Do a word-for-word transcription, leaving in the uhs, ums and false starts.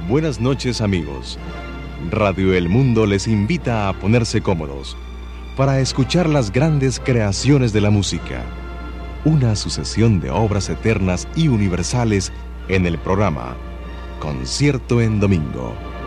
Buenas noches, amigos. Radio El Mundo les invita a ponerse cómodos para escuchar las grandes creaciones de la música. Una sucesión de obras eternas y universales en el programa Concierto en Domingo.